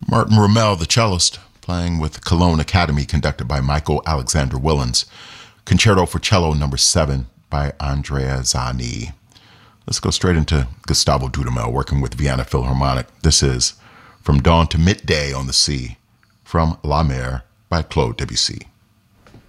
Martin Rommel, the cellist, playing with Cologne Academy, conducted by Michael Alexander Willens. Concerto for Cello No. 7 by Andrea Zani. Let's go straight into Gustavo Dudamel working with Vienna Philharmonic. This is From Dawn to Midday on the Sea from La Mer by Claude Debussy.